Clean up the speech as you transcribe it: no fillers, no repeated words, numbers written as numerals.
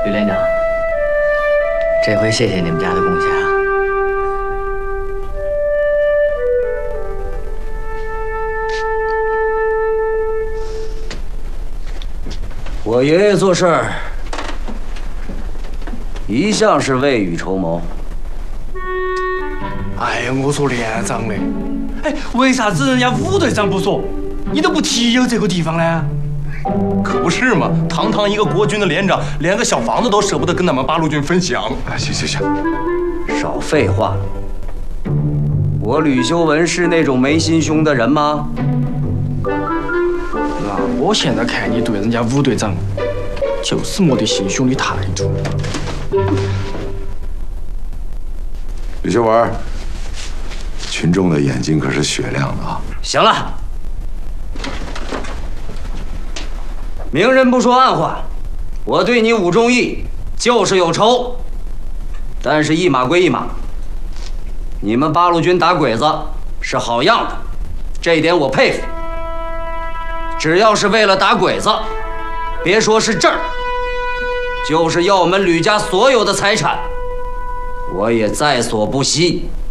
吕连长，这回谢谢你们家的贡献啊！ 我爷爷做事儿一向是未雨绸缪。 哎呀，我说连长嘞，哎，为啥子人家武队长不说，你都不提有这个地方呢？ 可不是嘛，堂堂一个国军的连长，连个小房子都舍不得跟咱们八路军分享。 哎，行， 少废话！我吕修文是那种没心胸的人吗？ 那我现在看你对人家武队长，就是没得心胸的态度。 吕修文，群众的眼睛可是雪亮的啊！ 行了，明人不说暗话，我对你武忠义就是有仇，但是一码归一码。你们八路军打鬼子是好样的，这一点我佩服。只要是为了打鬼子，别说是这儿，就是要我们吕家所有的财产，我也在所不惜。